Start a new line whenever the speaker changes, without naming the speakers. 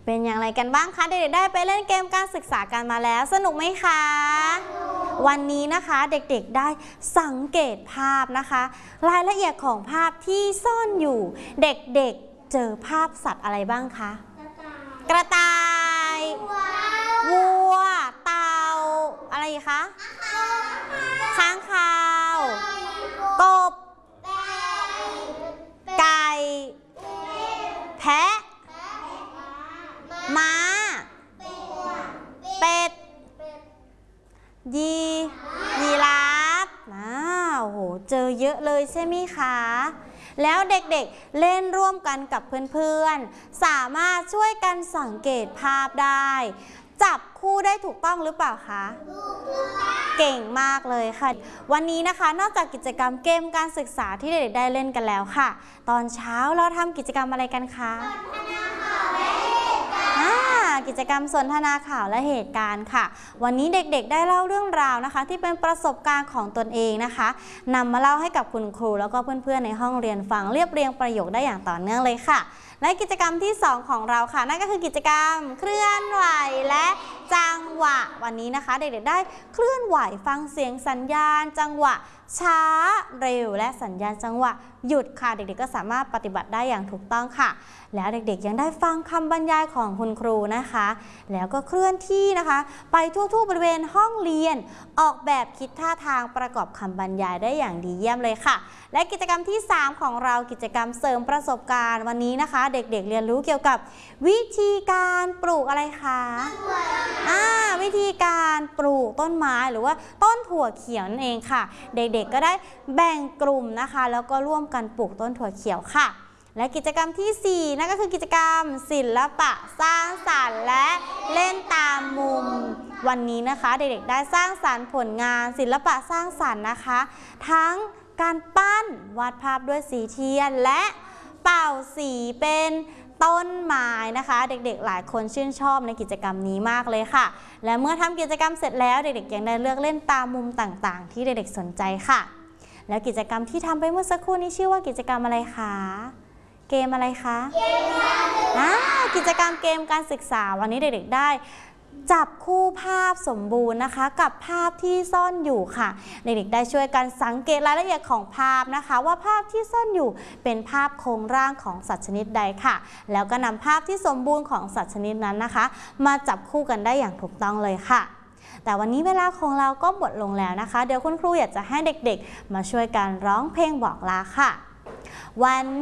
เป็นอย่างไรกันบ้างคะเด็กๆได้ไปเล่นเกมการศึกษากันมาแล้วสนุกไหมคะวันนี้นะคะเด็กๆได้สังเกตภาพนะคะรายละเอียดของภาพที่ซ่อนอยู่เด็กๆเจอภาพสัตว์อะไรบ้างคะกระต่ายวัวเต่าอะไรอีกคะค้างคาวกบไก่แพะม้าเป็ดยีราฟโอ้โหเจอเยอะเลยใช่ไหมคะแล้วเด็กๆเล่นร่วมกันกับเพื่อนๆสามารถช่วยกันสังเกตภาพได้จับคู่ได้ถูกต้องหรือเปล่าคะเก่งมากเลยค่ะวันนี้นะคะนอกจากกิจกรรมเกมการศึกษาที่เด็กๆได้เล่นกันแล้วค่ะตอนเช้าเราทำกิจกรรมอะไรกันคะกิจกรรมสนทนาข่าวและเหตุการณ์ค่ะวันนี้เด็กๆได้เล่าเรื่องราวนะคะที่เป็นประสบการณ์ของตนเองนะคะนำมาเล่าให้กับคุณครูแล้วก็เพื่อนๆในห้องเรียนฟังเรียบเรียงประโยคได้อย่างต่อเนื่องเลยค่ะและกิจกรรมที่2ของเราค่ะนั่นก็คือกิจกรรมเคลื่อนไหวและจังหวะวันนี้นะคะเด็กๆได้เคลื่อนไหวฟังเสียงสัญญาณจังหวะช้าเร็วและสัญญาณจังหวะหยุดค่ะเด็กๆก็สามารถปฏิบัติได้อย่างถูกต้องค่ะแล้วเด็กๆยังได้ฟังคำบรรยายของคุณครูนะคะแล้วก็เคลื่อนที่นะคะไปทั่วๆบริเวณห้องเรียนออกแบบคิดท่าทางประกอบคำบรรยายได้อย่างดีเยี่ยมเลยค่ะและกิจกรรมที่3ของเรากิจกรรมเสริมประสบการณ์วันนี้นะคะเด็กๆเรียนรู้เกี่ยวกับวิธีการปลูกอะไรคะวิธีการปลูกต้นไม้หรือว่าต้นถั่วเขียวนั่นเองค่ะเด็กๆก็ได้แบ่งกลุ่มนะคะแล้วก็ร่วมกันปลูกต้นถั่วเขียวค่ะและกิจกรรมที่4นั่นก็คือกิจกรรมศิลปะสร้างสรรค์และเล่นตามมุมวันนี้นะคะเด็กๆได้สร้างสรรค์ผลงานศิลปะสร้างสรรค์นะคะทั้งการปั้นวาดภาพด้วยสีเทียนและเป่าสีเป็นต้นไม้นะคะเด็กๆหลายคนชื่นชอบในกิจกรรมนี้มากเลยค่ะและเมื่อทำกิจกรรมเสร็จแล้วเด็กๆยังได้เลือกเล่นตามมุมต่างๆที่เด็กๆสนใจค่ะแล้วกิจกรรมที่ทำไปเมื่อสักครู่นี้ชื่อว่ากิจกรรมอะไรคะเกมอะไรคะกิจกรรมเกมการศึกษาวันนี้เด็กๆได้จับคู่ภาพสมบูรณ์นะคะกับภาพที่ซ่อนอยู่ค่ะเด็กๆได้ช่วยกันสังเกตรายละเอียดของภาพนะคะว่าภาพที่ซ่อนอยู่เป็นภาพโครงร่างของสัตว์ชนิดใดค่ะแล้วก็นำภาพที่สมบูรณ์ของสัตว์ชนิดนั้นนะคะมาจับคู่กันได้อย่างถูกต้องเลยค่ะแต่วันนี้เวลาของเราก็หมดลงแล้วนะคะเดี๋ยวคุณครูอยากจะให้เด็กๆมาช่วยกันร้องเพลงบอกลาค่ะวัน